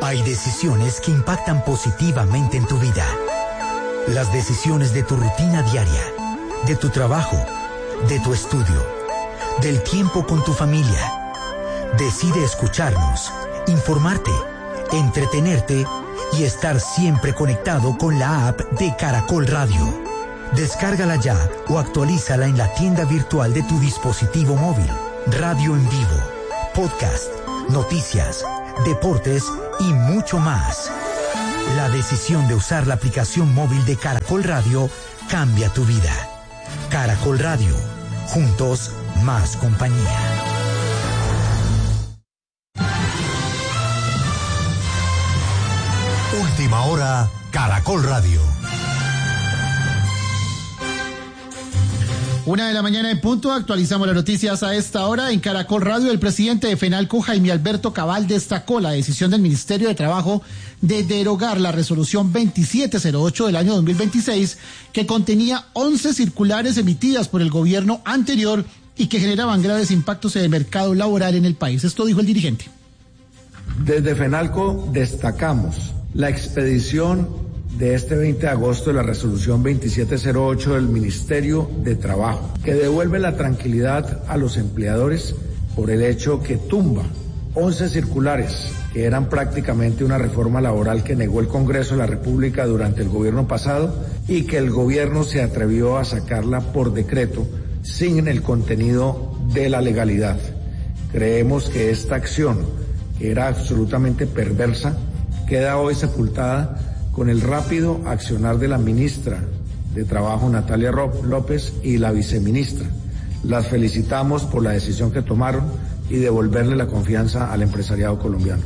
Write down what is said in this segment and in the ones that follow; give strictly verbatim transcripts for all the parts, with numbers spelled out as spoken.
Hay decisiones que impactan positivamente en tu vida. Las decisiones de tu rutina diaria, de tu trabajo, de tu estudio, del tiempo con tu familia. Decide escucharnos, informarte, entretenerte y estar siempre conectado con la app de Caracol Radio. Descárgala ya o actualízala en la tienda virtual de tu dispositivo móvil. Radio en vivo, podcast, noticias, deportes y mucho más. La decisión de usar la aplicación móvil de Caracol Radio cambia tu vida. Caracol Radio, juntos más compañía. Última hora, Caracol Radio. Una de la mañana en punto, actualizamos las noticias a esta hora en Caracol Radio. El presidente de FENALCO, Jaime Alberto Cabal, destacó la decisión del Ministerio de Trabajo de derogar la resolución veintisiete cero ocho del año dos mil veintiséis, que contenía once circulares emitidas por el gobierno anterior y que generaban graves impactos en el mercado laboral en el país. Esto dijo el dirigente. Desde FENALCO destacamos la expedición de este veinte de agosto de la resolución veintisiete cero ocho del Ministerio de Trabajo, que devuelve la tranquilidad a los empleadores por el hecho que tumba once circulares que eran prácticamente una reforma laboral que negó el Congreso de la República durante el gobierno pasado y que el gobierno se atrevió a sacarla por decreto sin el contenido de la legalidad. Creemos que esta acción, que era absolutamente perversa, queda hoy sepultada con el rápido accionar de la ministra de Trabajo, Natalia López, y la viceministra. Las felicitamos por la decisión que tomaron y devolverle la confianza al empresariado colombiano.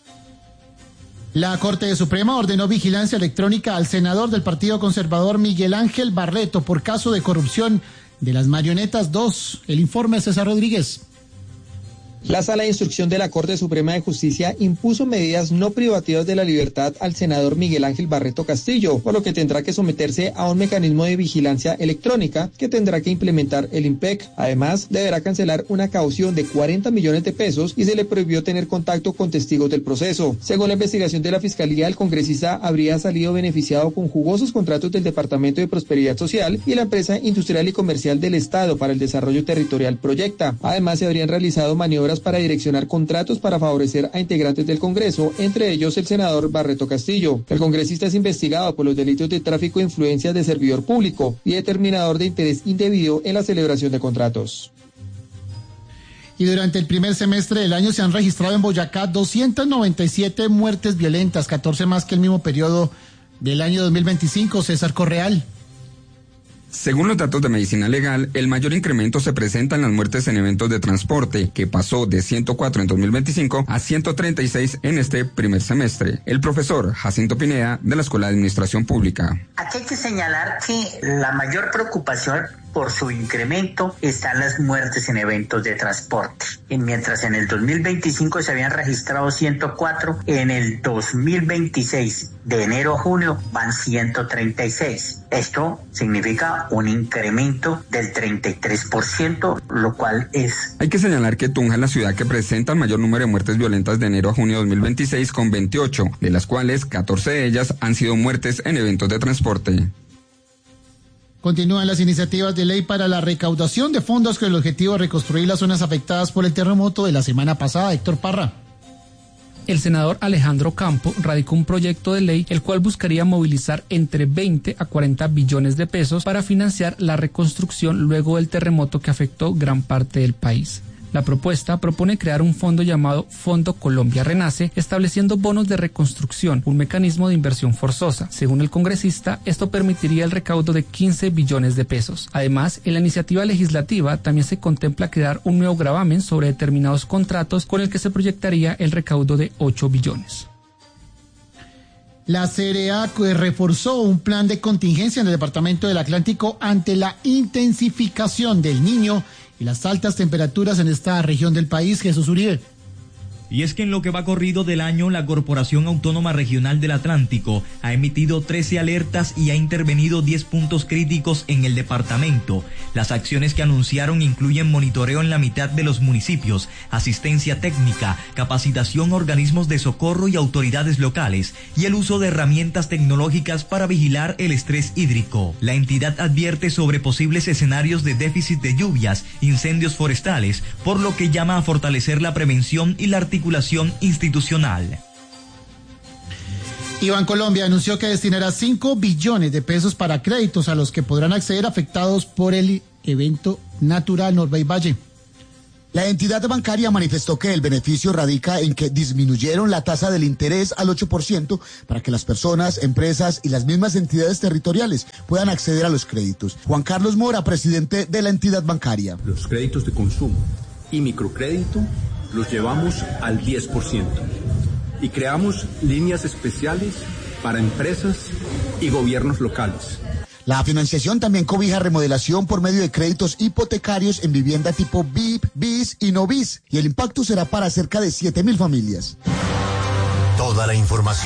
La Corte Suprema ordenó vigilancia electrónica al senador del Partido Conservador Miguel Ángel Barreto por caso de corrupción de las marionetas dos. El informe de César Rodríguez. La Sala de Instrucción de la Corte Suprema de Justicia impuso medidas no privativas de la libertad al senador Miguel Ángel Barreto Castillo, por lo que tendrá que someterse a un mecanismo de vigilancia electrónica que tendrá que implementar el IMPEC. Además, deberá cancelar una caución de cuarenta millones de pesos y se le prohibió tener contacto con testigos del proceso. Según la investigación de la Fiscalía, el congresista habría salido beneficiado con jugosos contratos del Departamento de Prosperidad Social y la empresa industrial y comercial del Estado para el Desarrollo Territorial Proyecta. Además, se habrían realizado maniobras para direccionar contratos para favorecer a integrantes del Congreso, entre ellos el senador Barreto Castillo. El congresista es investigado por los delitos de tráfico de influencias de servidor público y determinador de interés indebido en la celebración de contratos. Y durante el primer semestre del año se han registrado en Boyacá doscientas noventa y siete muertes violentas, catorce más que el mismo periodo del año dos mil veinticinco. César Correal. Según los datos de Medicina Legal, el mayor incremento se presenta en las muertes en eventos de transporte, que pasó de ciento cuatro en dos mil veinticinco a ciento treinta y seis en este primer semestre. El profesor Jacinto Pineda, de la Escuela de Administración Pública. Aquí hay que señalar que la mayor preocupación por su incremento están las muertes en eventos de transporte. Y mientras en el dos mil veinticinco se habían registrado ciento cuatro, en el dos mil veintiséis, de enero a junio, van ciento treinta y seis. Esto significa un incremento del treinta y tres por ciento, lo cual es... Hay que señalar que Tunja es la ciudad que presenta el mayor número de muertes violentas de enero a junio de dos mil veintiséis, con veintiocho, de las cuales catorce de ellas han sido muertes en eventos de transporte. Continúan las iniciativas de ley para la recaudación de fondos con el objetivo de reconstruir las zonas afectadas por el terremoto de la semana pasada. Héctor Parra. El senador Alejandro Campo radicó un proyecto de ley el cual buscaría movilizar entre veinte a cuarenta billones de pesos para financiar la reconstrucción luego del terremoto que afectó gran parte del país. La propuesta propone crear un fondo llamado Fondo Colombia Renace, estableciendo bonos de reconstrucción, un mecanismo de inversión forzosa. Según el congresista, esto permitiría el recaudo de quince billones de pesos. Además, en la iniciativa legislativa también se contempla crear un nuevo gravamen sobre determinados contratos con el que se proyectaría el recaudo de ocho billones. La C R A reforzó un plan de contingencia en el departamento del Atlántico ante la intensificación del Niño y las altas temperaturas en esta región del país. Jesús Uribe. Y es que en lo que va corrido del año, la Corporación Autónoma Regional del Atlántico ha emitido trece alertas y ha intervenido diez puntos críticos en el departamento. Las acciones que anunciaron incluyen monitoreo en la mitad de los municipios, asistencia técnica, capacitación a organismos de socorro y autoridades locales, y el uso de herramientas tecnológicas para vigilar el estrés hídrico. La entidad advierte sobre posibles escenarios de déficit de lluvias, incendios forestales, por lo que llama a fortalecer la prevención y la articulación institucional. Y Bancolombia anunció que destinará cinco billones de pesos para créditos a los que podrán acceder afectados por el evento natural Norbey Valle. La entidad bancaria manifestó que el beneficio radica en que disminuyeron la tasa del interés al ocho por ciento para que las personas, empresas y las mismas entidades territoriales puedan acceder a los créditos. Juan Carlos Mora, presidente de la entidad bancaria. Los créditos de consumo y microcrédito los llevamos al diez por ciento y creamos líneas especiales para empresas y gobiernos locales. La financiación también cobija remodelación por medio de créditos hipotecarios en vivienda tipo B I P, B I S y no B I S, y el impacto será para cerca de siete mil familias. Toda la información